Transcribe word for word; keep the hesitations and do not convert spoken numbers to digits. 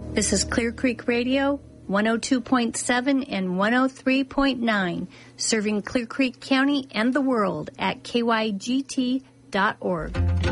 This is Clear Creek Radio, one oh two point seven and one oh three point nine, serving Clear Creek County and the world at K Y G T dot org.